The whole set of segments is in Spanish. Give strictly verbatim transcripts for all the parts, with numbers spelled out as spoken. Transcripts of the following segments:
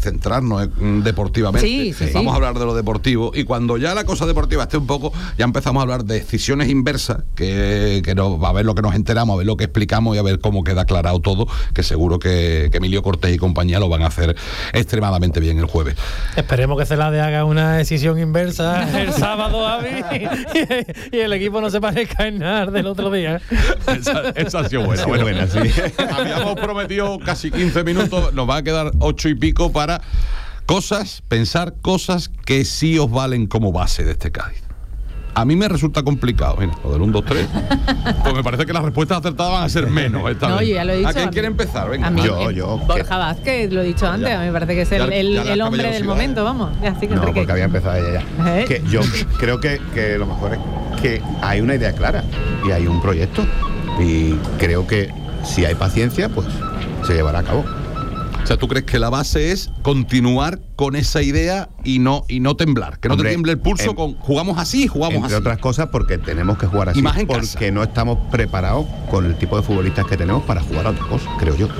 centrarnos eh, deportivamente. Sí, sí, vamos sí. a hablar de lo deportivo, y cuando ya la cosa deportiva esté un poco, ya empezamos a hablar de decisiones inversas, que, que no, a ver lo que nos enteramos, a ver lo que explicamos y a ver cómo queda aclarado todo, que seguro que, que Emilio Cortés y compañía lo van a hacer extremadamente bien el jueves. Esperemos que Celade haga una decisión inversa el sábado, Avi, y, y el equipo no se parezca en nada del otro día. Esa, esa ha sido buena. Bueno, buena, sí. Habíamos prometido casi quince minutos, nos va a quedar ocho y pico para cosas, pensar cosas que sí os valen como base de este Cádiz. A mí me resulta complicado, mira, lo del uno, dos, tres. Pues me parece que las respuestas acertadas van a ser menos esta No, vez. yo ya lo he dicho. ¿A quién a quiere mí- empezar? Venga. A mí, Yo, eh, yo, Borja que- Vázquez, lo he dicho antes, Ya. a mí me parece que es el, Ya- el, ya la el hombre del caballerosidad, momento, ¿eh? vamos. Ya, sí que No, Enrique. porque había empezado ella ya. ¿Eh? Que yo creo que, que lo mejor es que hay una idea clara y hay un proyecto. Y creo que si hay paciencia, pues se llevará a cabo. O sea, ¿tú crees que la base es continuar con esa idea y no y no temblar? Que no Hombre, te tiemble el pulso en- con jugamos así, jugamos Entre así. otras cosas porque tenemos que jugar así. Y más en porque casa. no estamos preparados con el tipo de futbolistas que tenemos para jugar a otra cosa, creo yo.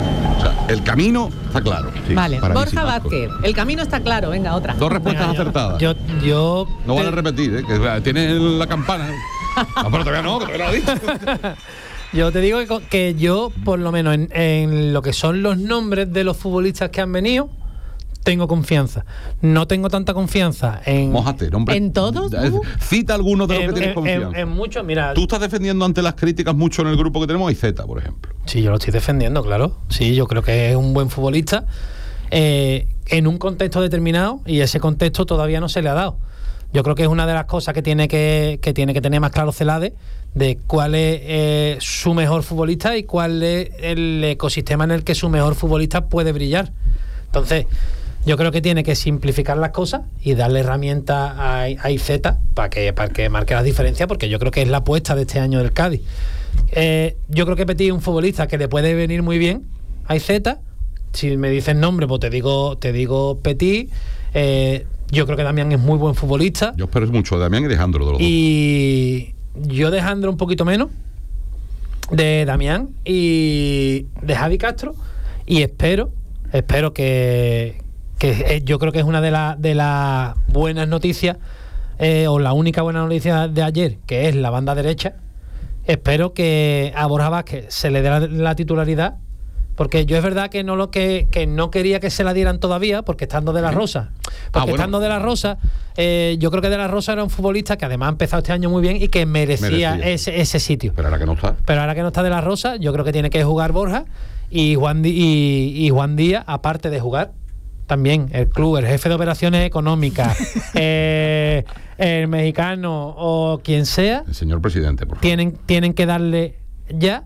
O sea, el camino está claro. Sí, Vale, para mí sí. Borja Vázquez, el camino está claro, venga, otra. Dos respuestas Venga, yo- acertadas. Yo, yo no te- vale repetir, ¿eh? Que tiene la campana. No, pero todavía no, que todavía no lo he dicho. Yo te digo que, co- que yo, por lo menos en, en lo que son los nombres de los futbolistas que han venido, tengo confianza. No tengo tanta confianza en... Mójate, nombre. ¿En todos, tú? Cita alguno de los en, que tienes en- confianza. en- en muchos, mira... Tú estás defendiendo ante las críticas mucho en el grupo que tenemos a Iceta, por ejemplo. Sí, yo lo estoy defendiendo, claro. Sí, yo creo que es un buen futbolista eh, en un contexto determinado, y ese contexto todavía no se le ha dado. Yo creo que es una de las cosas que tiene que, que tiene que tener más claro Celade, de cuál es eh, su mejor futbolista y cuál es el ecosistema en el que su mejor futbolista puede brillar. Entonces, yo creo que tiene que simplificar las cosas y darle herramientas a, a Iceta para que, para que marque las diferencias, porque yo creo que es la apuesta de este año del Cádiz. Eh, yo creo que Petit es un futbolista que le puede venir muy bien a Iceta. Si me dices nombre, pues te digo, te digo Petit. Eh, yo creo que Damián es muy buen futbolista. Yo espero mucho de Damián y de Alejandro de los Y yo de Alejandro un poquito menos, de Damián y de Javi Castro, y espero, espero que, que eh, yo creo que es una de las de las buenas noticias, eh, o la única buena noticia de ayer, que es la banda derecha. Espero que a Borja Vázquez se le dé la, la titularidad, porque yo es verdad que no lo que, que no quería que se la dieran todavía, porque estando de la Rosa, porque Ah, bueno. estando de la Rosa, eh, yo creo que de la Rosa era un futbolista que además ha empezado este año muy bien y que merecía, Merecía. Ese, ese sitio. Pero ahora que no está. Pero ahora que no está de la Rosa, yo creo que tiene que jugar Borja y Juan, Di- y, y Juan Díaz, aparte de jugar, también el club, el jefe de operaciones económicas, eh, el mexicano o quien sea, El señor presidente, por favor. tienen, tienen que darle ya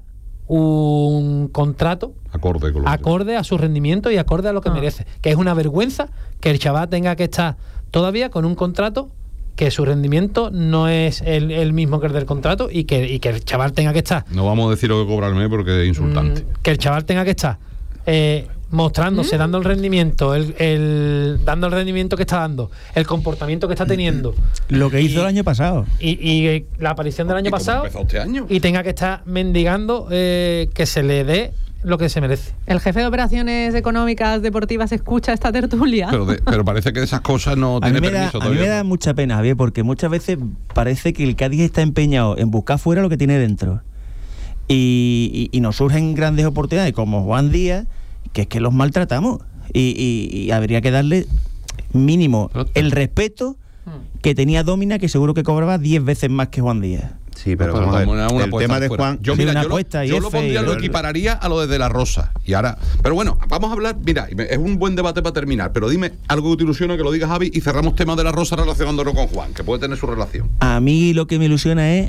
un contrato Acorde con lo que- acorde a su rendimiento y acorde a lo que Ah. merece. Que es una vergüenza que el chaval tenga que estar todavía con un contrato que su rendimiento no es el, el mismo que el del contrato, y que, y que el chaval tenga que estar No vamos a decir lo que cobra el mes porque es insultante. mm, que el chaval tenga que estar eh, mostrándose, dando el rendimiento, el, el dando el rendimiento que está dando, el comportamiento que está teniendo, Lo que hizo Y- el año pasado. y, y, eh, la aparición del ¿Y año cómo pasado, empezó este año? y tenga que estar mendigando eh, que se le dé lo que se merece. ¿El jefe de operaciones económicas deportivas escucha esta tertulia? Pero, de- pero parece que de esas cosas no A mí, tiene me da, permiso a mí me todavía. da mucha pena, Javier, porque muchas veces parece que el Cádiz está empeñado en buscar fuera lo que tiene dentro. Y, y- y nos surgen grandes oportunidades como Juan Díaz, que es que los maltratamos. Y, y- y habría que darle mínimo Pero- el respeto que tenía Domina, que seguro que cobraba diez veces más que Juan Díaz. Sí, pero No, vamos a ver, una- una el apuesta tema de fuera. Juan... Yo, Sí, mira, una yo, lo, apuesta y yo lo F, pondría, y- lo equipararía a lo de De la Rosa. Y ahora, pero bueno, vamos a hablar, mira, y me- es un buen debate para terminar, pero dime algo que te ilusiona, que lo diga Javi, y cerramos tema de La Rosa relacionándolo con Juan, que puede tener su relación. A mí lo que me ilusiona es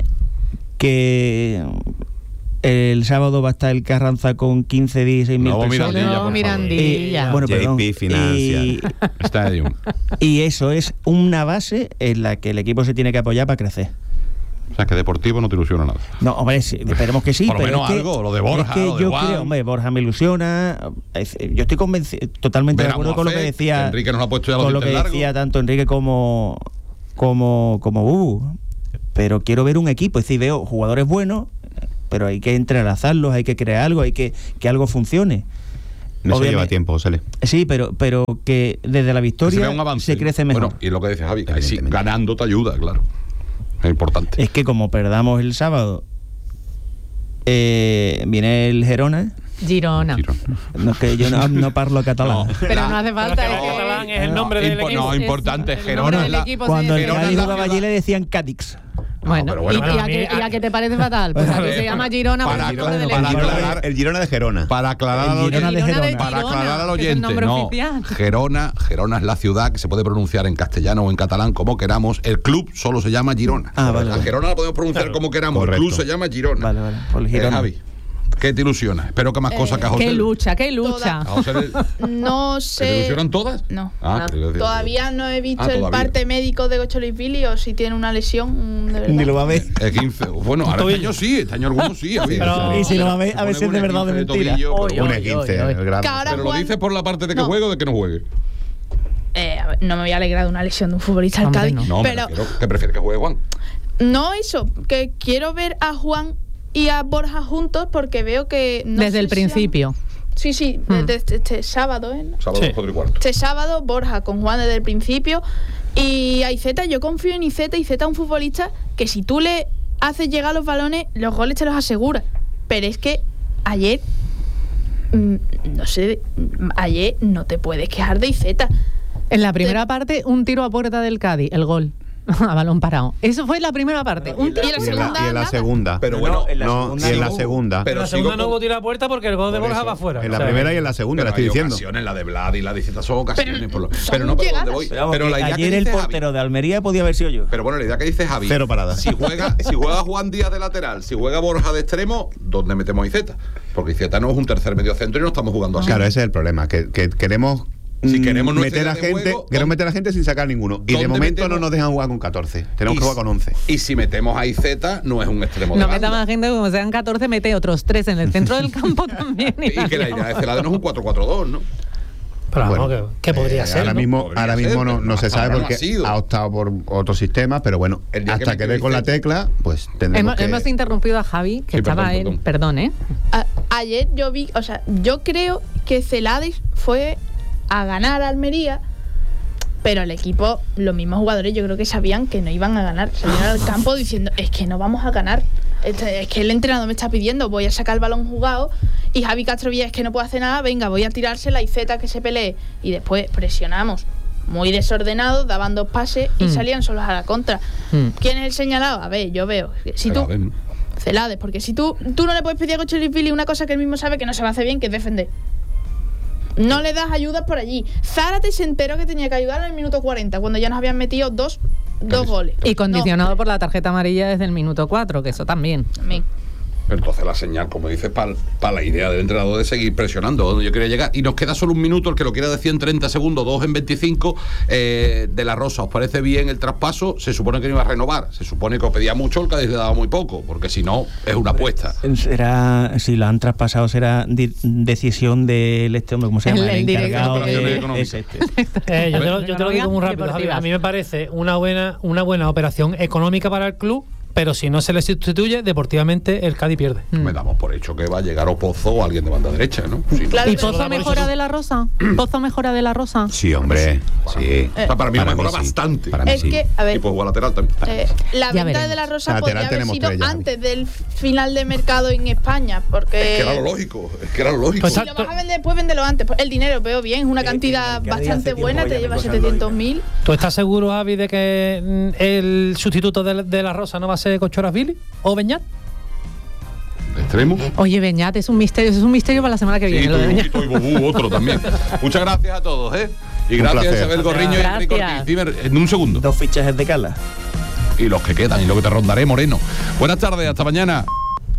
que el sábado va a estar el Carranza con quince, dieciséis mil No, personas. Mirandilla, No, por favor. Mirandilla. Y- bueno, J P perdón. Financia. Y, Stadium. y eso es una base en la que el equipo se tiene que apoyar para crecer. O sea, que deportivo no te ilusiona nada. No, hombre, sí, esperemos que sí. Por lo pero menos es que, algo, lo de Borja, es que lo de yo Juan. creo, hombre, Borja me ilusiona. es- Yo estoy convencido, totalmente de Veramos acuerdo a con lo Fe, que decía. Enrique nos ha puesto ya los con lo que dientes largos. decía tanto Enrique como como como Bubu. Pero quiero ver un equipo, es decir, veo jugadores buenos, pero hay que entrelazarlos, hay que crear algo, hay que que algo funcione. Eso Obviamente. lleva tiempo, José. Sí, pero, pero que desde la Que se victoria vea un avance. se crece mejor. Bueno, y lo que dice Javi, ahí sí, Evidentemente. ganando te ayuda, claro. Es importante. Es que como perdamos el sábado, eh, viene el Gerona. Girona. Girona. No, es que yo no, no parlo catalán. Pero La- no hace Pero falta. que es el que- catalán es el nombre del Impo- equipo. no, Es- importante, el Gerona nombre es del la- equipo, Cuando sí. el Gerona Cádiz es la jugaba allí ciudad- le decían Cadix. Bueno, pero bueno, ¿y, y bueno, a a mí- qué, y a qué te parece fatal? Pues a mí se llama Girona Para por el nombre aclarar- del para equipo. aclarar- El Girona de Gerona. Para aclarar al El Girona oyente, de Girona de Gerona. para Girona, aclarar al que es el oyente, nombre no. oficial. Gerona, Gerona es la ciudad que se puede pronunciar en castellano o en catalán como queramos. El club solo se llama Girona. Ah, vale, La vale. Gerona la podemos pronunciar Claro. como queramos. Correcto. El club se llama Girona. Vale, vale, por el Eh, Girona. Javi, ¿qué te ilusiona? Espero que más cosas que a José. Qué lucha, qué lucha. A José le- No ¿Que te sé. ilusionan todas? No. Ah, No. te iba a decir- Todavía no he visto Ah, el todavía. parte médico de Gocho Luis Billy o si tiene una lesión. mm, de verdad. Ni lo va a ver. Es quince. Bueno, ahora este tobillo. año sí, este año algunos sí. Javi. Pero- Y si lo va a ver, a Se veces pone de verdad o de un esguince mentira. tobillo, Oye, pero- Un oye, quince oye, oye. grado. Que ahora Pero lo Juan- dices por la parte de que No. juegue o de que no juegue. Eh, a ver, no me voy a alegrar de una lesión de un futbolista del Hombre, Cádiz. no. No, me pero refiero que prefieres que juegue Juan. no eso, que quiero ver a Juan y a Borja juntos porque veo que. no Desde sé el si han- principio. Sí, sí, Hmm. desde este, este sábado, ¿eh? Sábado Sí. a las cuatro y cuarto. Este sábado, Borja con Juan desde el principio. Y a Iceta, yo confío en Iceta. Iceta es un futbolista que si tú le haces llegar los balones, los goles te los asegura. Pero es que ayer, mm, no sé, mm, ayer no te puedes quejar de Iceta. En la primera parte, un tiro a puerta del Cádiz, el gol. A balón parado. Eso fue la primera parte. Un tiro Y la Y en la, segunda, y en la nada. segunda. Pero No, bueno, no, en la no, segunda y en la no. segunda. Pero en la sigo segunda no con- hubo tiro a puerta porque el gol de Por Borja eso, va afuera. En la O sea, primera y en la segunda, pero le estoy hay diciendo. ocasiones, la de Vlad y la de Iceta son ocasiones. Pero por lo- son pero no, pero ¿dónde llegadas. voy? Pero, vamos, Pero que la idea que ayer el dice Javi- portero de Almería podía haber sido yo. Pero bueno, la idea que dice Javi. Cero paradas. Si juega, si juega Juan Díaz de lateral, si juega Borja de extremo, ¿dónde metemos a Iceta? Porque Iceta no es un tercer medio centro y no estamos jugando así. Claro, ese es el problema, que, que queremos Si mm, queremos nuestra meter a idea de gente, juego, queremos ¿dónde- meter a gente sin sacar ninguno. Y de ¿dónde momento metemos? no nos dejan jugar con catorce. Tenemos Y que jugar si- con once. Y si metemos a Iceta, no es un extremo de No banda. meta más gente, como sean catorce, mete otros tres en el centro del campo también. Y que la idea de Celade no es un cuatro cuatro dos, ¿no? Pero vamos, Bueno, que, que podría eh, ser. Ahora ¿no? mismo, Podría ahora ser, mismo no, pero no se hasta sabe ahora no porque ha sido. ha optado por otro sistema, pero bueno, El día que hasta me que quede dé con la Iceta. tecla, pues tendremos Hemos, que... hemos interrumpido a Javi, que Sí, estaba perdón, él. perdón. Perdón, ¿eh? A- ayer yo vi, o sea, yo creo que Celades fue a ganar a Almería, pero el equipo, los mismos jugadores, yo creo que sabían que no iban a ganar. Salieron al campo diciendo, es que no vamos a ganar. Este, Es que el entrenador me está pidiendo, voy a sacar el balón jugado. Y Javi Castro Villa es que no puede hacer nada, venga, voy a tirarse la Iceta que se pelee. Y después presionamos. Muy desordenados, daban dos pases y Mm. salían solos a la contra. Mm. ¿Quién es el señalado? A ver, yo veo. Si tú, Celades, ¿no? Celades, porque si tú, tú no le puedes pedir a Gocho Billy una cosa que él mismo sabe que no se va a hacer bien, que es defender. No le das ayudas por allí. Zárate se enteró que tenía que ayudar en el minuto cuarenta, cuando ya nos habían metido dos, dos Casi. goles. Y condicionado No, por la tarjeta amarilla desde el minuto cuatro, que eso también. me- Pero entonces la señal, como dices, para la idea del entrenador de seguir presionando donde yo quería llegar. Y nos queda solo un minuto, el que lo quiera decir en treinta segundos, dos en veinticinco. Eh, de la Rosa, ¿os parece bien el traspaso? Se supone que no iba a renovar. Se supone que os pedía mucho, el Cádiz le daba muy poco, porque si no, es una apuesta. Será, si lo han traspasado, será di- decisión del este hombre, ¿cómo se El- llama? el El, director encargado de operaciones de económicas. es este. Eh, yo, te lo, yo te lo digo muy rápido, Javi. Deportivas. A mí me parece una buena, una buena operación económica para el club, pero si no se le sustituye, deportivamente el Cádiz pierde. Mm. Me damos por hecho que va a llegar o Pozo o alguien de banda derecha, ¿no? Si no- Claro, ¿Y pero- Pozo mejora de la Rosa? ¿Pozo mejora de la Rosa? Sí, hombre, sí. O sea, para mí Para mejora mí sí. bastante. Para mí Es sí. que, a ver, Y pues juega lateral también. eh, la Ya venta veremos. de la Rosa Lateral podría haber tenemos sido tres ya, Javi. antes del final de mercado en España, porque Es que era lo lógico, es que era lo lógico. Pues si lo vas a vender, pues véndelo antes. Pues el dinero veo bien, es una cantidad el Cádiz bastante hace tiempo buena, ya te que lleva cosas setecientos lógicas. mil. ¿Tú estás seguro, Javi, de que mm, el sustituto de, de la Rosa no va a ser Cochoras-Billy o Beñat? Extremo. Oye, Beñat, es un misterio, es un misterio para la semana que viene. Sí, lo de Toy- Beñat. y Toy Bobú, otro también. Muchas gracias a todos, ¿eh? Y Un gracias a placer. Isabel Gorriño y a Enrique Gracias. Ortiz Cimer. En un segundo. Dos fichajes de Cala. Y los que quedan, y lo que te rondaré, Moreno. Buenas tardes, hasta mañana.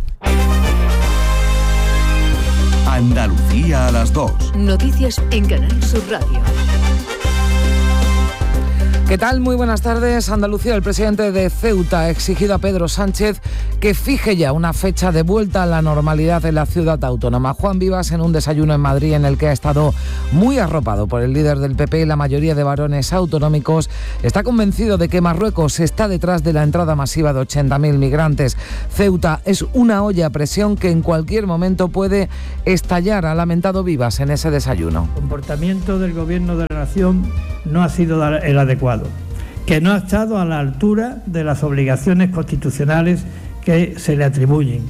Andalucía a las dos. Noticias en Canal Sur Radio. ¿Qué tal? Muy buenas tardes. Andalucía, el presidente de Ceuta ha exigido a Pedro Sánchez que fije ya una fecha de vuelta a la normalidad en la ciudad autónoma. Juan Vivas, en un desayuno en Madrid en el que ha estado muy arropado por el líder del P P y la mayoría de varones autonómicos, está convencido de que Marruecos está detrás de la entrada masiva de ochenta mil migrantes. Ceuta es una olla a presión que en cualquier momento puede estallar, ha lamentado Vivas en ese desayuno. El comportamiento del gobierno de la nación no ha sido el adecuado, que no ha estado a la altura de las obligaciones constitucionales que se le atribuyen,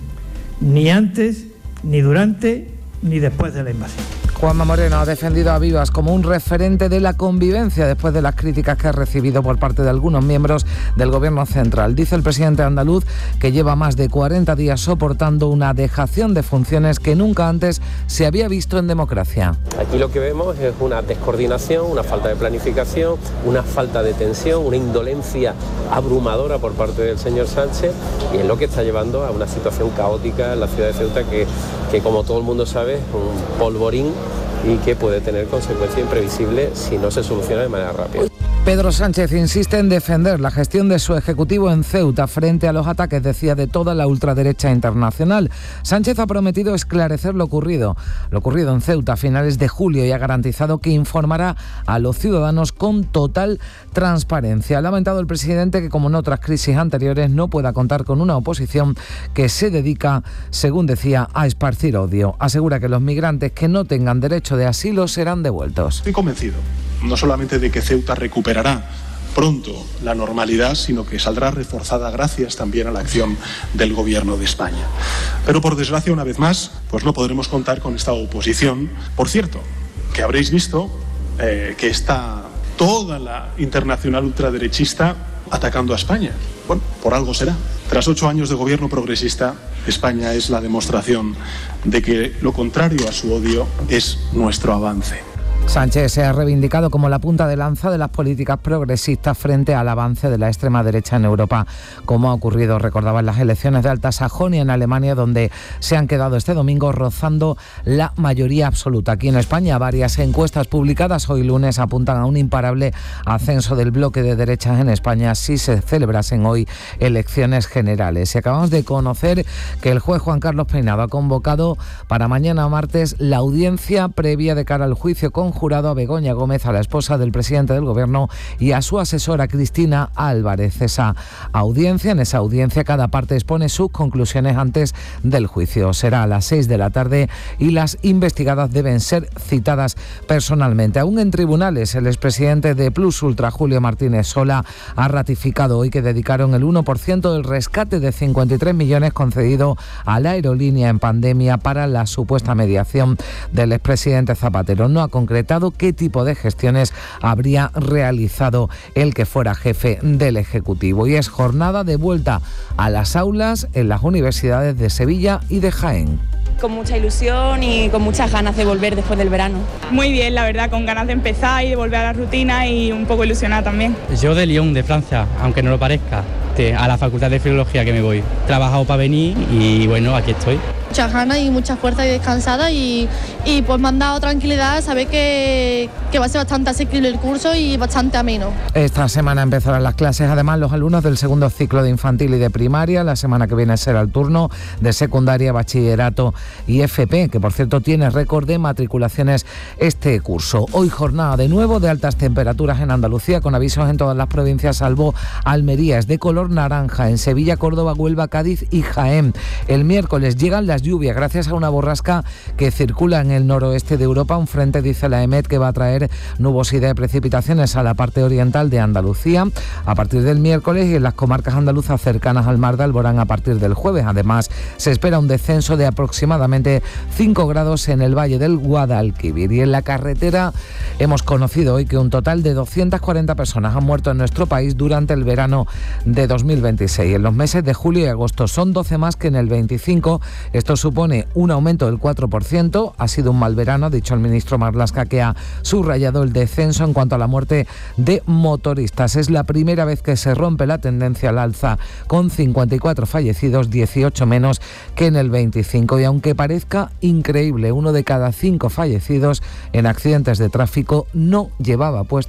ni antes, ni durante, ni después de la invasión. Juanma Moreno ha defendido a Vivas como un referente de la convivencia después de las críticas que ha recibido por parte de algunos miembros del Gobierno central. Dice el presidente andaluz que lleva más de cuarenta días soportando una dejación de funciones que nunca antes se había visto en democracia. Aquí lo que vemos es una descoordinación, una falta de planificación, una falta de tensión, una indolencia abrumadora por parte del señor Sánchez, y es lo que está llevando a una situación caótica en la ciudad de Ceuta que, que como todo el mundo sabe, es un polvorín y que puede tener consecuencias imprevisibles si no se soluciona de manera rápida. Pedro Sánchez insiste en defender la gestión de su ejecutivo en Ceuta frente a los ataques, decía, de toda la ultraderecha internacional. Sánchez ha prometido esclarecer lo ocurrido, lo ocurrido en Ceuta a finales de julio y ha garantizado que informará a los ciudadanos con total transparencia. Ha lamentado el presidente que, como en otras crisis anteriores, no pueda contar con una oposición que se dedica, según decía, a esparcir odio. Asegura que los migrantes que no tengan derecho de asilo serán devueltos. Estoy convencido no solamente de que Ceuta recuperará pronto la normalidad, sino que saldrá reforzada gracias también a la acción del Gobierno de España. Pero por desgracia, una vez más, pues no podremos contar con esta oposición. Por cierto, que habréis visto eh, que está toda la internacional ultraderechista atacando a España. Bueno, por algo será. Tras ocho años de gobierno progresista, España es la demostración de que lo contrario a su odio es nuestro avance. Sánchez se ha reivindicado como la punta de lanza de las políticas progresistas frente al avance de la extrema derecha en Europa, como ha ocurrido, recordaba, en las elecciones de Alta Sajonia en Alemania, donde se han quedado este domingo rozando la mayoría absoluta. Aquí en España, varias encuestas publicadas hoy lunes apuntan a un imparable ascenso del bloque de derechas en España si se celebrasen hoy elecciones generales. Y acabamos de conocer que el juez Juan Carlos Peinado ha convocado para mañana martes la audiencia previa de cara al juicio con jurado a Begoña Gómez, a la esposa del presidente del Gobierno, y a su asesora Cristina Álvarez. Esa audiencia, en esa audiencia cada parte expone sus conclusiones antes del juicio. Será a las seis de la tarde y las investigadas deben ser citadas personalmente. Aún en tribunales, el expresidente de Plus Ultra, Julio Martínez Sola, ha ratificado hoy que dedicaron el uno por ciento del rescate de cincuenta y tres millones concedido a la aerolínea en pandemia para la supuesta mediación del expresidente Zapatero. No ha concretado qué tipo de gestiones habría realizado el que fuera jefe del Ejecutivo. Y es jornada de vuelta a las aulas en las universidades de Sevilla y de Jaén. Con mucha ilusión y con muchas ganas de volver después del verano. Muy bien, la verdad, con ganas de empezar y de volver a la rutina y un poco ilusionada también. Yo de Lyon, de Francia, aunque no lo parezca, a la Facultad de Filología que me voy. He trabajado para venir y bueno, aquí estoy. Muchas ganas y mucha fuerza y descansada y, y pues me han dado tranquilidad, saber que, que va a ser bastante asequible el curso y bastante ameno. Esta semana empezarán las clases, además los alumnos del segundo ciclo de infantil y de primaria. La semana que viene será el turno de secundaria, bachillerato y F P, que por cierto tiene récord de matriculaciones este curso. Hoy jornada de nuevo de altas temperaturas en Andalucía, con avisos en todas las provincias salvo Almería. Es de color naranja en Sevilla, Córdoba, Huelva, Cádiz y Jaén. El miércoles llegan las lluvias gracias a una borrasca que circula en el noroeste de Europa. Un frente, dice la EMET, que va a traer nubosidad y precipitaciones a la parte oriental de Andalucía a partir del miércoles y en las comarcas andaluzas cercanas al mar de Alborán a partir del jueves. Además, se espera un descenso de aproximadamente cinco grados en el valle del Guadalquivir. Y en la carretera hemos conocido hoy que un total de doscientas cuarenta personas han muerto en nuestro país durante el verano de dos mil veintiséis. En los meses de julio y agosto son doce más que en el veinticinco. Esto supone un aumento del cuatro por ciento. Ha sido un mal verano, ha dicho el ministro Marlaska, que ha subrayado el descenso en cuanto a la muerte de motoristas. Es la primera vez que se rompe la tendencia al alza, con cincuenta y cuatro fallecidos, dieciocho menos que en el veinticinco. Y aunque parezca increíble, uno de cada cinco fallecidos en accidentes de tráfico no llevaba puesto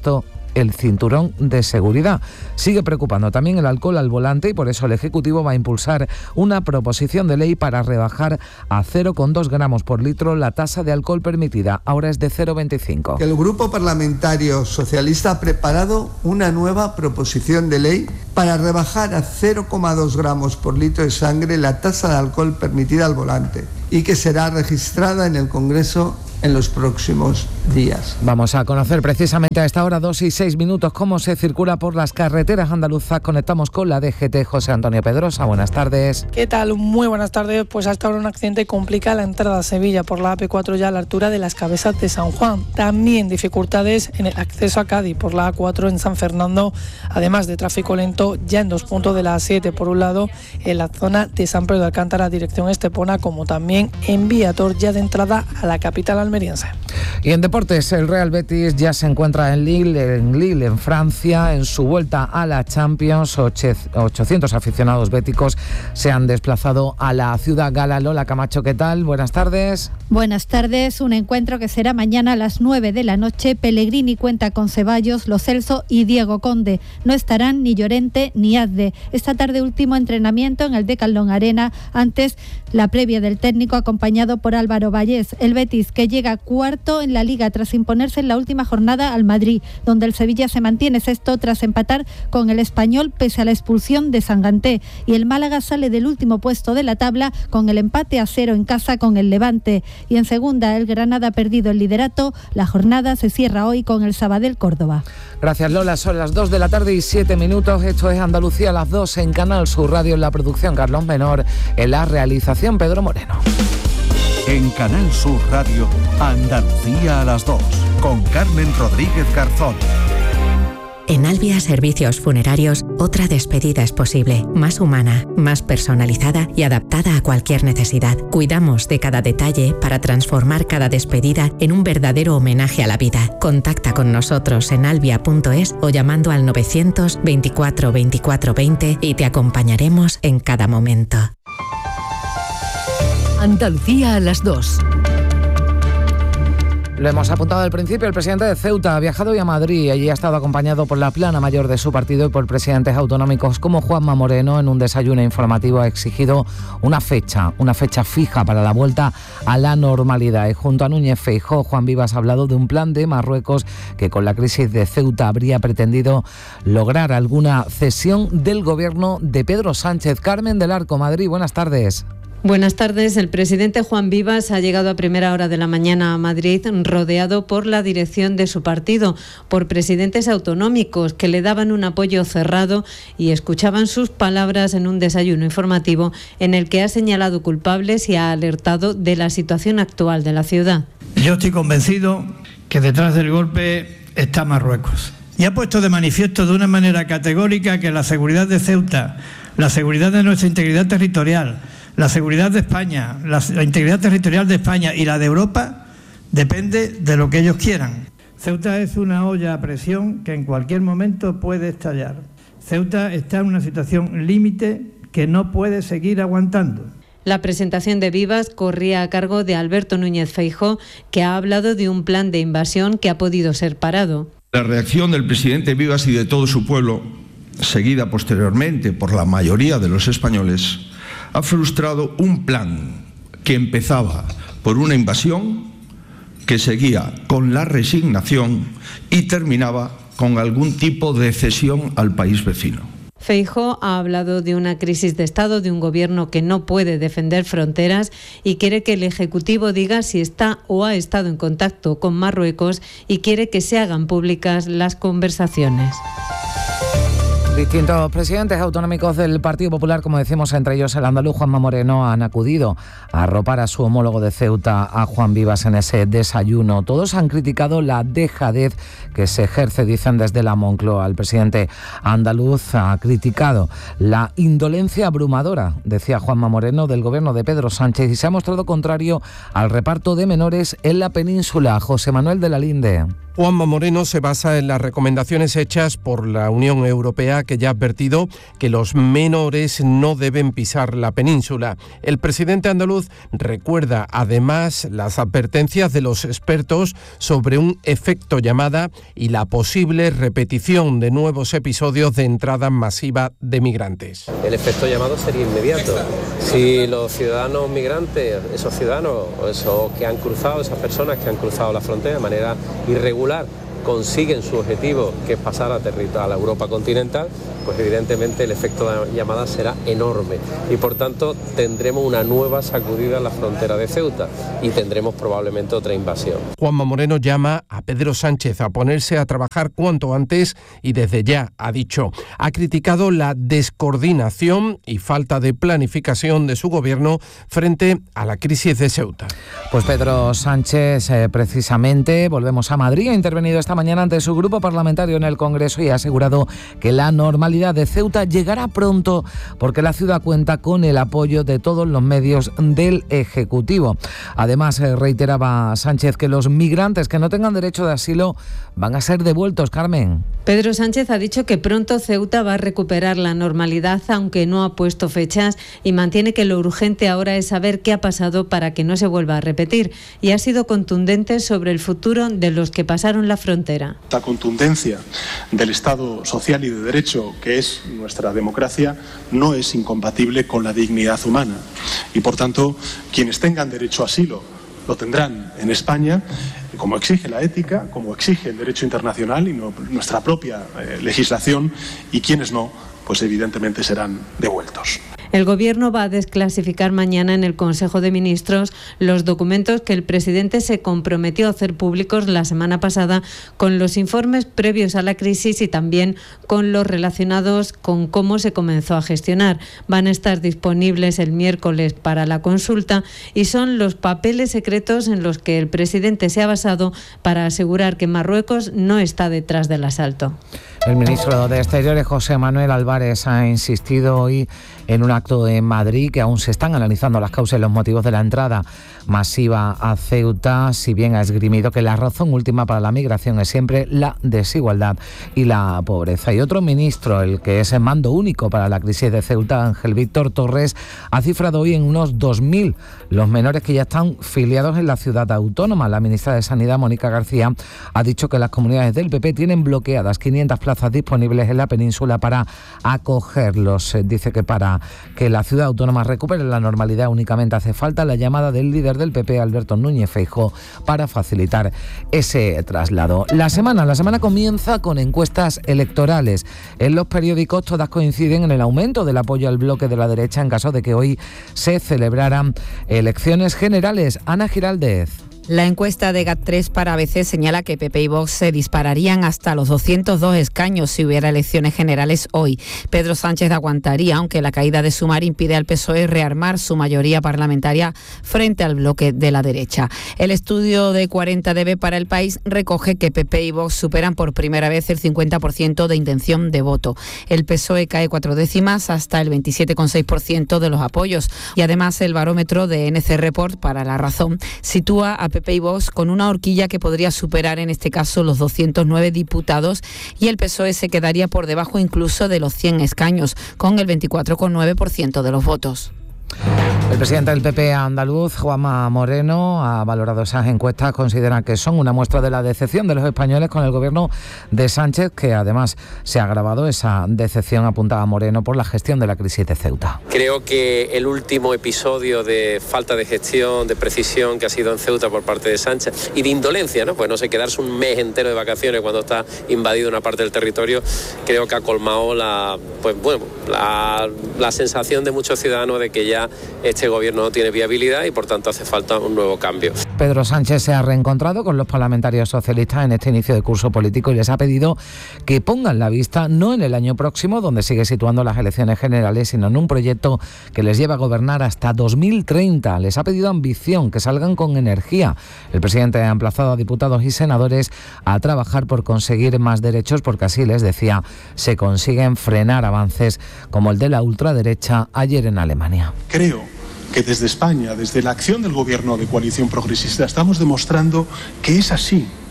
el cinturón de seguridad. Sigue preocupando también el alcohol al volante y por eso el Ejecutivo va a impulsar una proposición de ley para rebajar a cero coma dos gramos por litro la tasa de alcohol permitida. Ahora es de cero coma veinticinco. El Grupo Parlamentario Socialista ha preparado una nueva proposición de ley para rebajar a cero coma dos gramos por litro de sangre la tasa de alcohol permitida al volante y que será registrada en el Congreso en los próximos días. Vamos a conocer precisamente a esta hora, dos y seis minutos, cómo se circula por las carreteras andaluzas. Conectamos con la D G T. José Antonio Pedrosa, buenas tardes. ¿Qué tal? Muy buenas tardes. Pues hasta ahora un accidente complica la entrada a Sevilla por la A P cuatro ya a la altura de las Cabezas de San Juan. También dificultades en el acceso a Cádiz por la A cuatro en San Fernando, además de tráfico lento ya en dos puntos de la A siete, por un lado en la zona de San Pedro de Alcántara, dirección Estepona, como también en Viator ya de entrada a la capital almeriense. Y en deportes, el Real Betis ya se encuentra en Lille, en Lille, en Francia, en su vuelta a la Champions. ochocientos aficionados béticos se han desplazado a la ciudad gala. Lola Camacho, ¿qué tal? Buenas tardes. Buenas tardes, un encuentro que será mañana a las nueve de la noche. Pellegrini cuenta con Ceballos, Lo Celso y Diego Conde. No estarán ni Llorente ni Azde. Esta tarde último entrenamiento en el Decathlon Arena, antes la previa del técnico acompañado por Álvaro Vallés. El Betis, que llega cuarto en la Liga tras imponerse en la última jornada al Madrid, donde el Sevilla se mantiene sexto tras empatar con el Español pese a la expulsión de Sanganté, y el Málaga sale del último puesto de la tabla con el empate a cero en casa con el Levante. Y en segunda, el Granada ha perdido el liderato. La jornada se cierra hoy con el Sabadell Córdoba. Gracias, Lola. Son las dos de la tarde y siete minutos. Esto es Andalucía a las dos en Canal Sur Radio. En la producción, Carlos Menor. En la realización, Pedro Moreno. En Canal Sur Radio, Andalucía a las dos, con Carmen Rodríguez Garzón. En Albia Servicios Funerarios, otra despedida es posible, más humana, más personalizada y adaptada a cualquier necesidad. Cuidamos de cada detalle para transformar cada despedida en un verdadero homenaje a la vida. Contacta con nosotros en albia punto es o llamando al novecientos veinticuatro veinticuatro veinte y te acompañaremos en cada momento. Andalucía a las dos. Lo hemos apuntado al principio, el presidente de Ceuta ha viajado hoy a Madrid. Allí ha estado acompañado por la plana mayor de su partido y por presidentes autonómicos como Juanma Moreno. En un desayuno informativo ha exigido una fecha, una fecha fija para la vuelta a la normalidad. Y junto a Núñez Feijóo, Juan Vivas ha hablado de un plan de Marruecos que con la crisis de Ceuta habría pretendido lograr alguna cesión del gobierno de Pedro Sánchez. Carmen del Arco, Madrid, buenas tardes. Buenas tardes. El presidente Juan Vivas ha llegado a primera hora de la mañana a Madrid rodeado por la dirección de su partido, por presidentes autonómicos que le daban un apoyo cerrado y escuchaban sus palabras en un desayuno informativo en el que ha señalado culpables y ha alertado de la situación actual de la ciudad. Yo estoy convencido que detrás del golpe está Marruecos. Y ha puesto de manifiesto de una manera categórica que la seguridad de Ceuta, la seguridad de nuestra integridad territorial, la seguridad de España, la, la integridad territorial de España y la de Europa depende de lo que ellos quieran. Ceuta es una olla a presión que en cualquier momento puede estallar. Ceuta está en una situación límite que no puede seguir aguantando. La presentación de Vivas corría a cargo de Alberto Núñez Feijóo, que ha hablado de un plan de invasión que ha podido ser parado. La reacción del presidente Vivas y de todo su pueblo, seguida posteriormente por la mayoría de los españoles, ha frustrado un plan que empezaba por una invasión, que seguía con la resignación y terminaba con algún tipo de cesión al país vecino. Feijóo ha hablado de una crisis de Estado, de un gobierno que no puede defender fronteras y quiere que el Ejecutivo diga si está o ha estado en contacto con Marruecos y quiere que se hagan públicas las conversaciones. Distintos presidentes autonómicos del Partido Popular, como decimos, entre ellos el andaluz Juanma Moreno, han acudido a arropar a su homólogo de Ceuta, a Juan Vivas, en ese desayuno. Todos han criticado la dejadez que se ejerce, dicen, desde la Moncloa. El presidente andaluz ha criticado la indolencia abrumadora, decía Juanma Moreno, del gobierno de Pedro Sánchez y se ha mostrado contrario al reparto de menores en la península. José Manuel de la Linde. Juanma Moreno se basa en las recomendaciones hechas por la Unión Europea, que ya ha advertido que los menores no deben pisar la península. El presidente andaluz recuerda además las advertencias de los expertos sobre un efecto llamada y la posible repetición de nuevos episodios de entrada masiva de migrantes. El efecto llamado sería inmediato. Si los ciudadanos migrantes, esos ciudadanos, esos que han cruzado, esas personas que han cruzado la frontera de manera irregular, consiguen su objetivo, que es pasar a, territorio, a la Europa continental, pues evidentemente el efecto de llamada será enorme y por tanto tendremos una nueva sacudida en la frontera de Ceuta y tendremos probablemente otra invasión. Juanma Moreno llama a Pedro Sánchez a ponerse a trabajar cuanto antes y desde ya, ha dicho. Ha criticado la descoordinación y falta de planificación de su gobierno frente a la crisis de Ceuta. Pues Pedro Sánchez, eh, precisamente, volvemos a Madrid, ha intervenido esta mañana ante su grupo parlamentario en el Congreso y ha asegurado que la normalidad de Ceuta llegará pronto porque la ciudad cuenta con el apoyo de todos los medios del Ejecutivo. Además, eh, reiteraba Sánchez que los migrantes que no tengan derecho de asilo van a ser devueltos. Carmen. Pedro Sánchez ha dicho que pronto Ceuta va a recuperar la normalidad, aunque no ha puesto fechas, y mantiene que lo urgente ahora es saber qué ha pasado para que no se vuelva a repetir. Y ha sido contundente sobre el futuro de los que pasaron la frontera. La contundencia del Estado social y de derecho, que es nuestra democracia, no es incompatible con la dignidad humana. Y por tanto, quienes tengan derecho a asilo lo tendrán en España, como exige la ética, como exige el derecho internacional y no, nuestra propia eh, legislación, y quienes no, pues evidentemente serán devueltos. El Gobierno va a desclasificar mañana en el Consejo de Ministros los documentos que el presidente se comprometió a hacer públicos la semana pasada, con los informes previos a la crisis y también con los relacionados con cómo se comenzó a gestionar. Van a estar disponibles el miércoles para la consulta y son los papeles secretos en los que el presidente se ha basado para asegurar que Marruecos no está detrás del asalto. El ministro de Exteriores, José Manuel Álvarez, ha insistido hoy en un acto en Madrid que aún se están analizando las causas y los motivos de la entrada masiva a Ceuta, si bien ha esgrimido que la razón última para la migración es siempre la desigualdad y la pobreza. Y otro ministro, el que es el mando único para la crisis de Ceuta, Ángel Víctor Torres, ha cifrado hoy en unos dos mil los menores que ya están filiados en la ciudad autónoma. La ministra de Sanidad, Mónica García, ha dicho que las comunidades del P P tienen bloqueadas quinientas plazas disponibles en la península para acogerlos. Dice que para que la ciudad autónoma recupere la normalidad únicamente hace falta la llamada del líder del P P, Alberto Núñez Feijóo, para facilitar ese traslado. La semana, la semana comienza con encuestas electorales. En los periódicos todas coinciden en el aumento del apoyo al bloque de la derecha en caso de que hoy se celebraran elecciones generales. Ana Giraldez. La encuesta de GAT tres para A B C señala que P P y Vox se dispararían hasta los doscientos dos escaños si hubiera elecciones generales hoy. Pedro Sánchez aguantaría, aunque la caída de Sumar impide al P S O E rearmar su mayoría parlamentaria frente al bloque de la derecha. El estudio de cuarenta D B para El País recoge que P P y Vox superan por primera vez el cincuenta por ciento de intención de voto. El P S O E cae cuatro décimas hasta el veintisiete coma seis por ciento de los apoyos. Y además el barómetro de N C Report para La Razón sitúa a P P y Vox con una horquilla que podría superar en este caso los doscientos nueve diputados, y el P S O E se quedaría por debajo incluso de los cien escaños, con el veinticuatro coma nueve por ciento de los votos. El presidente del P P andaluz, Juanma Moreno, ha valorado esas encuestas, considera que son una muestra de la decepción de los españoles con el gobierno de Sánchez, que además se ha agravado esa decepción, apuntaba Moreno, por la gestión de la crisis de Ceuta. Creo que el último episodio de falta de gestión, de precisión que ha sido en Ceuta por parte de Sánchez y de indolencia, ¿no? Pues no sé, quedarse un mes entero de vacaciones cuando está invadido una parte del territorio, creo que ha colmado la, pues bueno, la, la sensación de muchos ciudadanos de que ya este gobierno no tiene viabilidad y por tanto hace falta un nuevo cambio. Pedro Sánchez se ha reencontrado con los parlamentarios socialistas en este inicio de curso político y les ha pedido que pongan la vista no en el año próximo, donde sigue situando las elecciones generales, sino en un proyecto que les lleva a gobernar hasta dos mil treinta. Les ha pedido ambición, que salgan con energía. El presidente ha emplazado a diputados y senadores a trabajar por conseguir más derechos, porque así, les decía, se consiguen frenar avances como el de la ultraderecha ayer en Alemania. Creo que desde España, desde la acción del gobierno de coalición progresista, estamos demostrando que es así,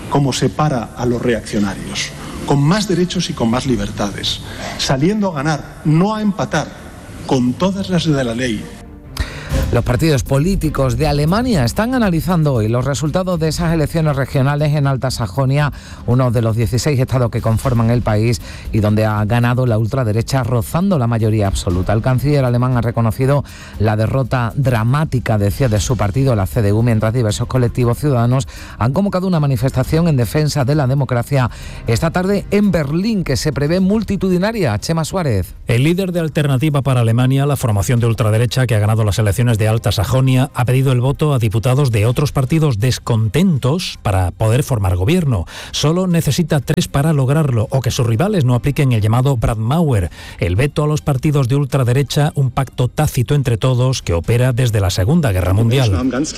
como separa a los reaccionarios, con más derechos y con más libertades, saliendo a ganar, no a empatar, con todas las de la ley. Los partidos políticos de Alemania están analizando hoy los resultados de esas elecciones regionales en Alta Sajonia, uno de los dieciséis estados que conforman el país y donde ha ganado la ultraderecha rozando la mayoría absoluta. El canciller alemán ha reconocido la derrota dramática, decía, de su partido, la C D U, mientras diversos colectivos ciudadanos han convocado una manifestación en defensa de la democracia esta tarde en Berlín, que se prevé multitudinaria. Chema Suárez. El líder de Alternativa para Alemania, la formación de ultraderecha que ha ganado las elecciones de Alta Sajonia, ha pedido el voto a diputados de otros partidos descontentos para poder formar gobierno. Solo necesita tres para lograrlo, o que sus rivales no apliquen el llamado Brandmauer, el veto a los partidos de ultraderecha, un pacto tácito entre todos que opera desde la Segunda Guerra Mundial.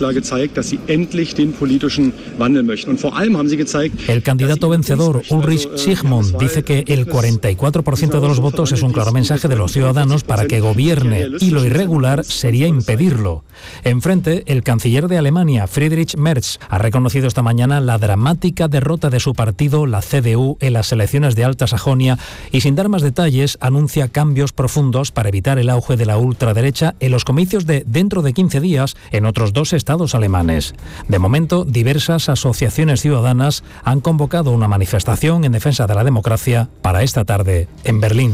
El candidato vencedor, Ulrich Zsigmund, dice que el cuarenta y cuatro por ciento de los votos es un claro mensaje de los ciudadanos para que gobierne, y lo irregular sería impedirlo. Enfrente, el canciller de Alemania, Friedrich Merz, ha reconocido esta mañana la dramática derrota de su partido, la C D U, en las elecciones de Alta Sajonia y, sin dar más detalles, anuncia cambios profundos para evitar el auge de la ultraderecha en los comicios de dentro de quince días en otros dos estados alemanes. De momento, diversas asociaciones ciudadanas han convocado una manifestación en defensa de la democracia para esta tarde en Berlín.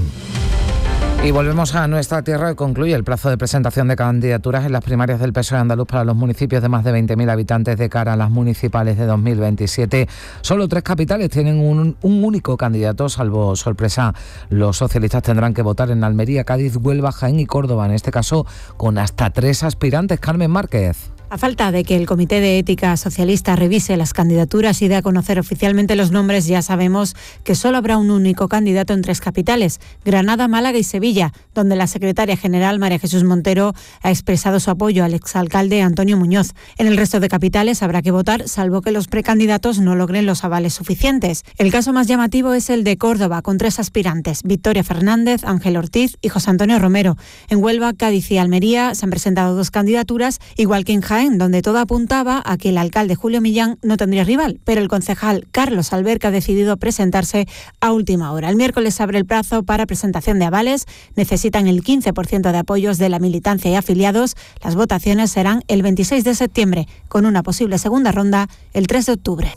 Y volvemos a nuestra tierra y concluye el plazo de presentación de candidaturas en las primarias del P S O E andaluz para los municipios de más de veinte mil habitantes de cara a las municipales de dos mil veintisiete. Solo tres capitales tienen un, un único candidato, salvo sorpresa. Los socialistas tendrán que votar en Almería, Cádiz, Huelva, Jaén y Córdoba, en este caso con hasta tres aspirantes. Carmen Márquez. A falta de que el Comité de Ética Socialista revise las candidaturas y dé a conocer oficialmente los nombres, ya sabemos que solo habrá un único candidato en tres capitales, Granada, Málaga y Sevilla, donde la secretaria general María Jesús Montero ha expresado su apoyo al exalcalde Antonio Muñoz. En el resto de capitales habrá que votar, salvo que los precandidatos no logren los avales suficientes. El caso más llamativo es el de Córdoba, con tres aspirantes, Victoria Fernández, Ángel Ortiz y José Antonio Romero. En Huelva, Cádiz y Almería se han presentado dos candidaturas, igual que en Jaén, donde todo apuntaba a que el alcalde Julio Millán no tendría rival, pero el concejal Carlos Alberca ha decidido presentarse a última hora. El miércoles abre el plazo para presentación de avales. Necesitan el quince por ciento de apoyos de la militancia y afiliados. Las votaciones serán el veintiséis de septiembre, con una posible segunda ronda el tres de octubre.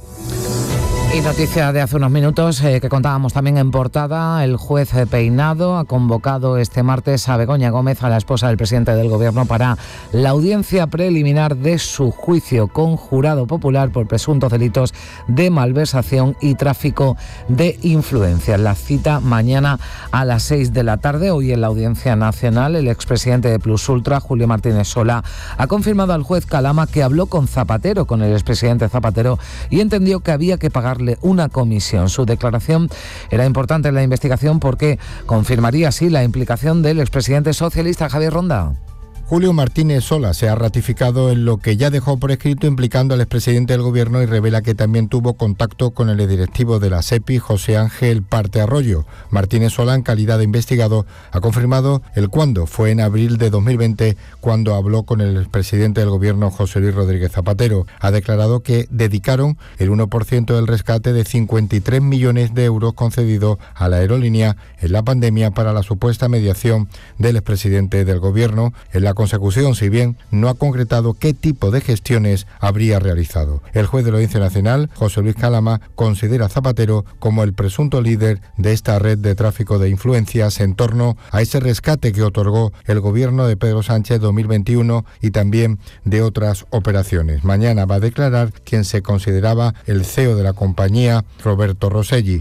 Y noticia de hace unos minutos eh, que contábamos también en portada, el juez Peinado ha convocado este martes a Begoña Gómez, a la esposa del presidente del Gobierno, para la audiencia preliminar de su juicio con jurado popular por presuntos delitos de malversación y tráfico de influencias. La cita mañana a las seis de la tarde. Hoy en la Audiencia Nacional, el expresidente de Plus Ultra, Julio Martínez Sola, ha confirmado al juez Calama que habló con Zapatero, con el expresidente Zapatero, y entendió que había que pagarle una comisión. Su declaración era importante en la investigación porque confirmaría así la implicación del expresidente socialista Javier Ronda. Julio Martínez Sola se ha ratificado en lo que ya dejó por escrito implicando al expresidente del Gobierno y revela que también tuvo contacto con el directivo de la SEPI, José Ángel Parte Arroyo. Martínez Sola, en calidad de investigado, ha confirmado el cuándo. Fue en abril de dos mil veinte cuando habló con el expresidente del Gobierno, José Luis Rodríguez Zapatero. Ha declarado que dedicaron el uno por ciento del rescate de cincuenta y tres millones de euros concedido a la aerolínea en la pandemia para la supuesta mediación del expresidente del Gobierno en la consecución, si bien no ha concretado qué tipo de gestiones habría realizado. El juez de la Audiencia Nacional, José Luis Calama, considera a Zapatero como el presunto líder de esta red de tráfico de influencias en torno a ese rescate que otorgó el gobierno de Pedro Sánchez dos mil veintiuno y también de otras operaciones. Mañana va a declarar quien se consideraba el C E O de la compañía, Roberto Rosselli.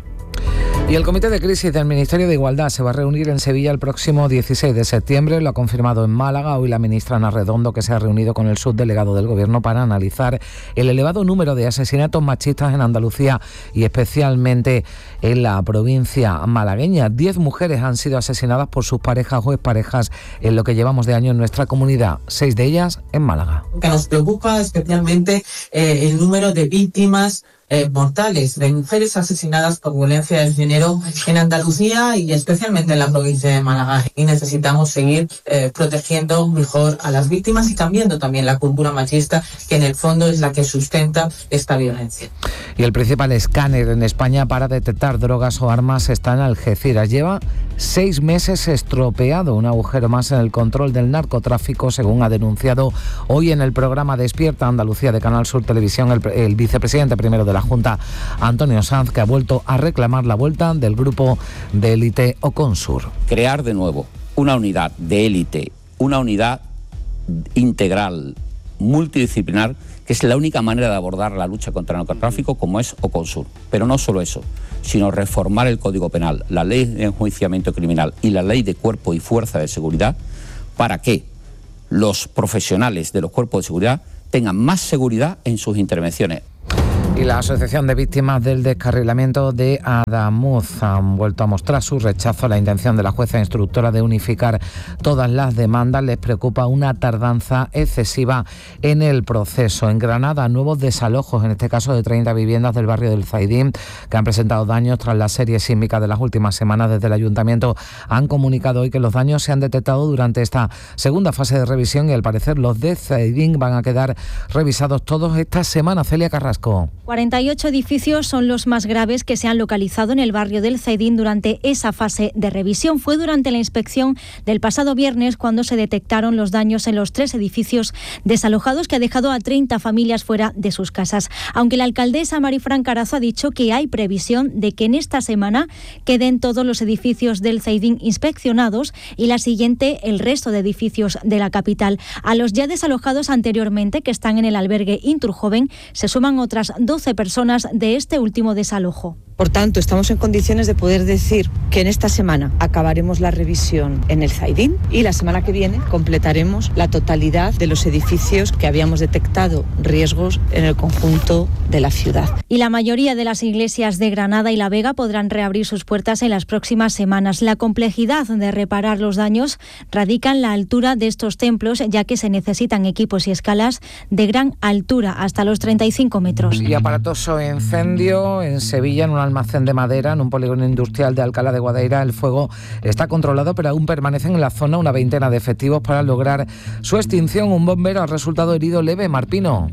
Y el Comité de Crisis del Ministerio de Igualdad se va a reunir en Sevilla el próximo dieciséis de septiembre. Lo ha confirmado en Málaga hoy la ministra Ana Redondo, que se ha reunido con el subdelegado del Gobierno para analizar el elevado número de asesinatos machistas en Andalucía y especialmente en la provincia malagueña. Diez mujeres han sido asesinadas por sus parejas o exparejas en lo que llevamos de año en nuestra comunidad, seis de ellas en Málaga. Que nos preocupa especialmente eh, el número de víctimas eh, mortales de mujeres asesinadas por violencia de género en Andalucía y especialmente en la provincia de Málaga. Y necesitamos seguir eh, protegiendo mejor a las víctimas y cambiando también la cultura machista, que en el fondo es la que sustenta esta violencia. Y el principal escáner en España para detectar drogas o armas está en Algeciras. Lleva seis meses estropeado, un agujero más en el control del narcotráfico, según ha denunciado hoy en el programa Despierta Andalucía de Canal Sur Televisión el, el vicepresidente primero de la Junta, Antonio Sanz, que ha vuelto a reclamar la vuelta del grupo de élite Oconsur. Crear de nuevo una unidad de élite, una unidad integral, multidisciplinar, que es la única manera de abordar la lucha contra el narcotráfico, como es Oconsur. Pero no solo eso, sino reformar el Código Penal, la Ley de Enjuiciamiento Criminal y la Ley de Cuerpo y Fuerza de Seguridad, para que los profesionales de los cuerpos de seguridad tengan más seguridad en sus intervenciones. Y la Asociación de Víctimas del Descarrilamiento de Adamuz han vuelto a mostrar su rechazo a la intención de la jueza instructora de unificar todas las demandas. Les preocupa una tardanza excesiva en el proceso. En Granada, nuevos desalojos, en este caso de treinta viviendas del barrio del Zaidín, que han presentado daños tras la serie sísmica de las últimas semanas. Desde el Ayuntamiento han comunicado hoy que los daños se han detectado durante esta segunda fase de revisión y al parecer los de Zaidín van a quedar revisados todos esta semana. Celia Carrasco. cuarenta y ocho edificios son los más graves que se han localizado en el barrio del Zaidín durante esa fase de revisión. Fue durante la inspección del pasado viernes cuando se detectaron los daños en los tres edificios desalojados, que ha dejado a treinta familias fuera de sus casas. Aunque la alcaldesa Marifran Carazo ha dicho que hay previsión de que en esta semana queden todos los edificios del Zaidín inspeccionados y la siguiente el resto de edificios de la capital. A los ya desalojados anteriormente, que están en el albergue Inturjoven, se suman otras doce personas de este último desalojo. Por tanto, estamos en condiciones de poder decir que en esta semana acabaremos la revisión en el Zaidín y la semana que viene completaremos la totalidad de los edificios que habíamos detectado riesgos en el conjunto de la ciudad. Y la mayoría de las iglesias de Granada y La Vega podrán reabrir sus puertas en las próximas semanas. La complejidad de reparar los daños radica en la altura de estos templos, ya que se necesitan equipos y escalas de gran altura, hasta los treinta y cinco metros. Y aparatoso incendio en Sevilla, en una almacén de madera en un polígono industrial de Alcalá de Guadaira. El fuego está controlado, pero aún permanecen en la zona una veintena de efectivos para lograr su extinción. Un bombero ha resultado herido leve. Marpino.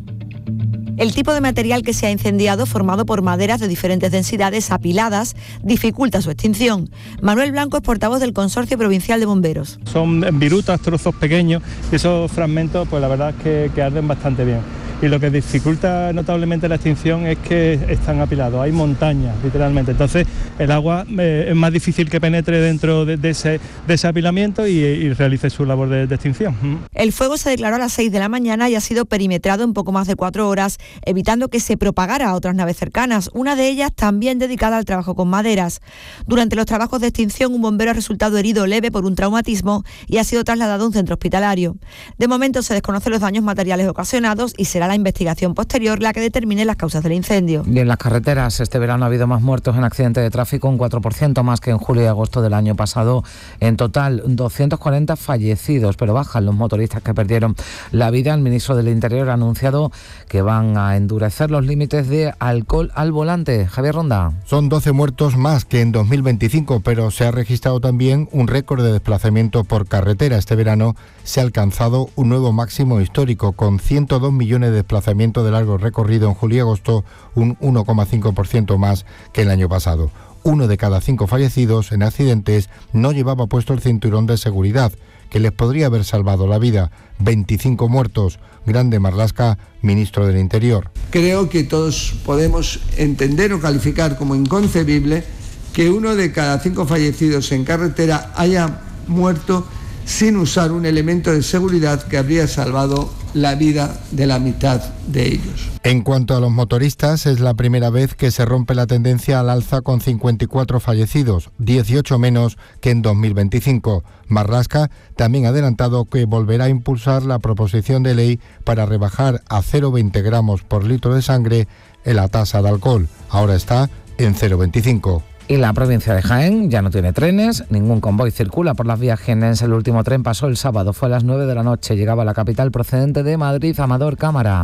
El tipo de material que se ha incendiado, formado por maderas de diferentes densidades apiladas, dificulta su extinción. Manuel Blanco es portavoz del Consorcio Provincial de Bomberos. Son virutas, trozos pequeños, y esos fragmentos, pues la verdad es que, que arden bastante bien. Y lo que dificulta notablemente la extinción es que están apilados, hay montañas, literalmente. Entonces el agua eh, es más difícil que penetre dentro de, de, ese, de ese apilamiento y, y realice su labor de, de extinción. El fuego se declaró a las seis de la mañana y ha sido perimetrado en poco más de cuatro horas, evitando que se propagara a otras naves cercanas, una de ellas también dedicada al trabajo con maderas. Durante los trabajos de extinción, un bombero ha resultado herido leve por un traumatismo y ha sido trasladado a un centro hospitalario. De momento se desconocen los daños materiales ocasionados y será la investigación posterior la que determine las causas del incendio. Y en las carreteras, este verano ha habido más muertos en accidentes de tráfico, un cuatro por ciento más que en julio y agosto del año pasado. En total, doscientos cuarenta fallecidos, pero bajan los motoristas que perdieron la vida. El ministro del Interior ha anunciado que van a endurecer los límites de alcohol al volante. Javier Ronda. Son doce muertos más que en dos mil veinticinco, pero se ha registrado también un récord de desplazamiento por carretera. Este verano se ha alcanzado un nuevo máximo histórico, con ciento dos millones de desplazamiento de largo recorrido en julio y agosto, un uno coma cinco por ciento más que el año pasado. Uno de cada cinco fallecidos en accidentes no llevaba puesto el cinturón de seguridad, que les podría haber salvado la vida. veinticinco muertos. Grande Marlaska, ministro del Interior. Creo que todos podemos entender o calificar como inconcebible que uno de cada cinco fallecidos en carretera haya muerto sin usar un elemento de seguridad que habría salvado la vida de la mitad de ellos. En cuanto a los motoristas, es la primera vez que se rompe la tendencia al alza con cincuenta y cuatro fallecidos, dieciocho menos que en dos mil veinticinco. Marlaska también ha adelantado que volverá a impulsar la proposición de ley para rebajar a cero coma veinte gramos por litro de sangre en la tasa de alcohol. Ahora está en cero coma veinticinco. Y la provincia de Jaén ya no tiene trenes, ningún convoy circula por las vías jienenses. El último tren pasó el sábado, fue a las nueve de la noche, llegaba a la capital procedente de Madrid. Amador Cámara.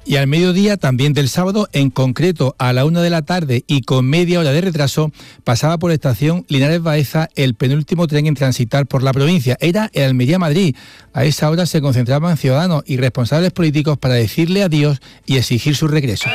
Y al mediodía también del sábado, en concreto a la una de la tarde y con media hora de retraso, pasaba por la estación Linares Baeza el penúltimo tren en transitar por la provincia. Era el Almería-Madrid. A esa hora se concentraban ciudadanos y responsables políticos para decirle adiós y exigir su regreso.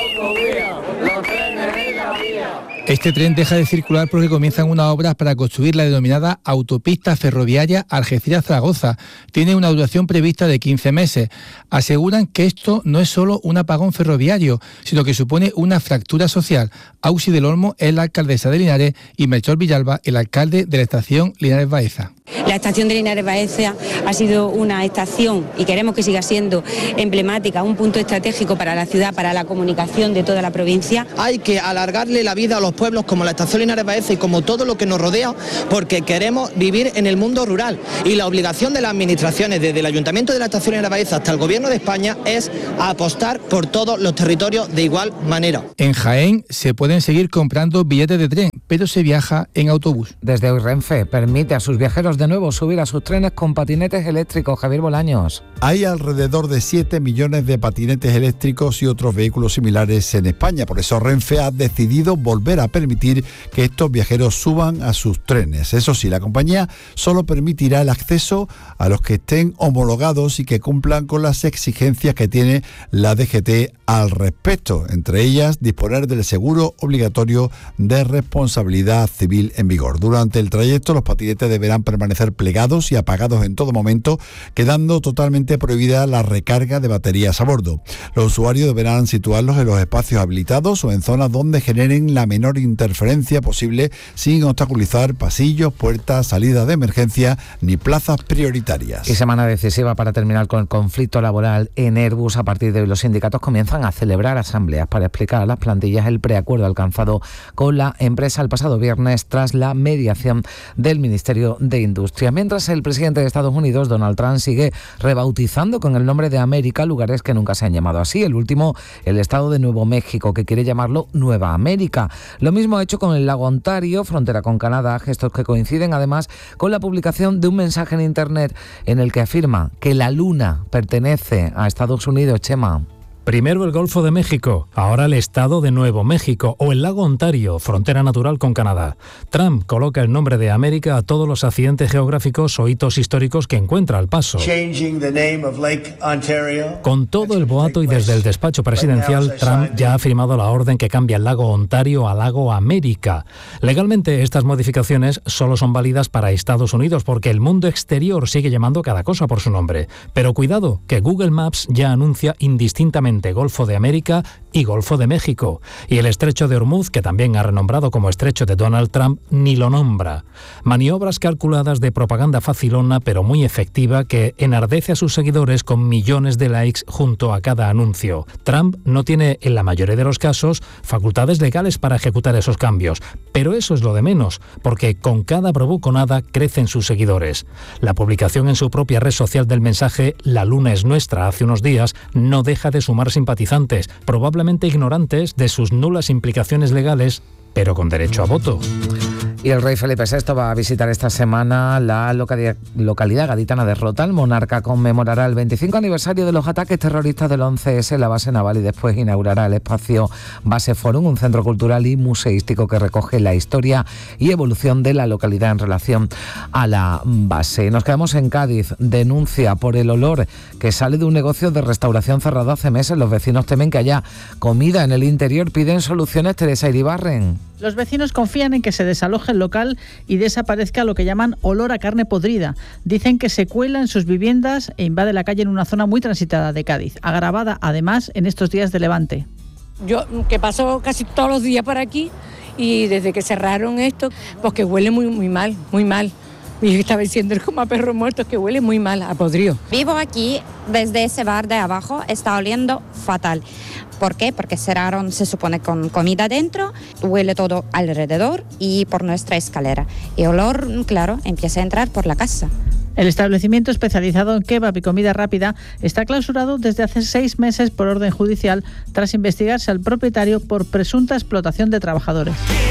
Este tren deja de circular porque comienzan unas obras para construir la denominada autopista ferroviaria Algeciras-Zaragoza. Tiene una duración prevista de quince meses. Aseguran que esto no es solo un apagón ferroviario, sino que supone una fractura social. Auxi del Olmo es la alcaldesa de Linares y Melchor Villalba, el alcalde de la estación Linares Baeza. La estación de Linares Baeza ha sido una estación, y queremos que siga siendo emblemática, un punto estratégico para la ciudad, para la comunicación de toda la provincia. Hay que alargarle la vida a los pueblos como la estación Linares Baeza y como todo lo que nos rodea, porque queremos vivir en el mundo rural, y la obligación de las administraciones, desde el Ayuntamiento de la estación Linares Baeza hasta el Gobierno de España, es apostar por todos los territorios de igual manera. En Jaén se pueden seguir comprando billetes de tren, pero se viaja en autobús. Desde hoy Renfe permite a sus viajeros de nuevo subir a sus trenes con patinetes eléctricos. Javier Bolaños. Hay alrededor de siete millones de patinetes eléctricos y otros vehículos similares en España. Por eso Renfe ha decidido volver a permitir que estos viajeros suban a sus trenes. Eso sí, la compañía solo permitirá el acceso a los que estén homologados y que cumplan con las exigencias que tiene la D G T al respecto. Entre ellas, disponer del seguro obligatorio de responsabilidad civil en vigor. Durante el trayecto, los patinetes deberán permanecer plegados y apagados en todo momento, quedando totalmente prohibida la recarga de baterías a bordo. Los usuarios deberán situarlos en los espacios habilitados o en zonas donde generen la menor interferencia posible, sin obstaculizar pasillos, puertas, salidas de emergencia ni plazas prioritarias. Y semana decisiva para terminar con el conflicto laboral en Airbus. A partir de hoy los sindicatos comienzan a celebrar asambleas para explicar a las plantillas el preacuerdo alcanzado con la empresa el pasado viernes tras la mediación del Ministerio de Industria. Mientras el presidente de Estados Unidos, Donald Trump, sigue rebautizando con el nombre de América lugares que nunca se han llamado así. El último, el estado de Nuevo México, que quiere llamarlo Nueva América. Lo mismo ha hecho con el lago Ontario, frontera con Canadá, gestos que coinciden además con la publicación de un mensaje en Internet en el que afirma que la luna pertenece a Estados Unidos. Chema. Primero el Golfo de México, ahora el estado de Nuevo México o el lago Ontario, frontera natural con Canadá. Trump coloca el nombre de América a todos los accidentes geográficos o hitos históricos que encuentra al paso. Con todo el boato y desde el despacho presidencial, Trump ya ha firmado la orden que cambia el lago Ontario a lago América. Legalmente, estas modificaciones solo son válidas para Estados Unidos porque el mundo exterior sigue llamando cada cosa por su nombre. Pero cuidado, que Google Maps ya anuncia indistintamente Golfo de América y Golfo de México. Y el Estrecho de Hormuz, que también ha renombrado como Estrecho de Donald Trump, ni lo nombra. Maniobras calculadas de propaganda facilona pero muy efectiva que enardece a sus seguidores con millones de likes junto a cada anuncio. Trump no tiene, en la mayoría de los casos, facultades legales para ejecutar esos cambios. Pero eso es lo de menos, porque con cada bravuconada crecen sus seguidores. La publicación en su propia red social del mensaje «La luna es nuestra» hace unos días no deja de sumar simpatizantes, probablemente ignorantes de sus nulas implicaciones legales, pero con derecho a voto. Y el rey Felipe sexto va a visitar esta semana la localidad, localidad gaditana de Rota. El monarca conmemorará el veinticinco aniversario de los ataques terroristas del once ese en la base naval y después inaugurará el espacio Base Forum, un centro cultural y museístico que recoge la historia y evolución de la localidad en relación a la base. Nos quedamos en Cádiz. Denuncia por el olor que sale de un negocio de restauración cerrado hace meses. Los vecinos temen que haya comida en el interior. Piden soluciones. Teresa Iribarren. Los vecinos confían en que se desaloje el local y desaparezca lo que llaman olor a carne podrida. Dicen que se cuela en sus viviendas e invade la calle en una zona muy transitada de Cádiz, agravada además en estos días de levante. Yo, que paso casi todos los días por aquí y desde que cerraron esto, pues que huele muy, muy mal, muy mal. Y estaba diciendo como a perro muerto, que huele muy mal, a podrido. Vivo aquí, desde ese bar de abajo, está oliendo fatal. ¿Por qué? Porque cerraron, se supone, con comida dentro, huele todo alrededor y por nuestra escalera. Y olor, claro, empieza a entrar por la casa. El establecimiento especializado en kebab y comida rápida está clausurado desde hace seis meses por orden judicial tras investigarse al propietario por presunta explotación de trabajadores.